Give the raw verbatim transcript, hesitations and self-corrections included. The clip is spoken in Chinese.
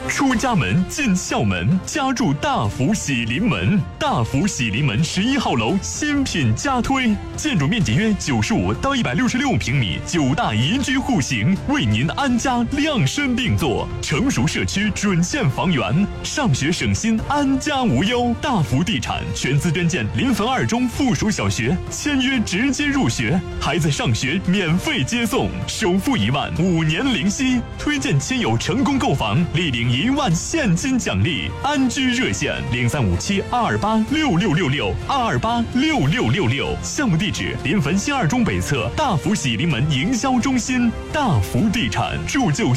出家门进校门，家住大福喜临门。大福喜临门十一号楼新品加推，建筑面积约九十五到一百六十六平米，九大宜居户型，为您安家量身定做。成熟社区准线房源，上学省心，安家无忧。大福地产全资捐建临汾二中附属小学，签约直接入学，孩子上学免费接送，首付一万，五年零息。推荐亲友成功购房，立领一万现金奖励。安居热线零三五七二二八六六六六二二八六六六六。项目地址：临汾新二中北侧大福喜临门营销中心。大福地产铸就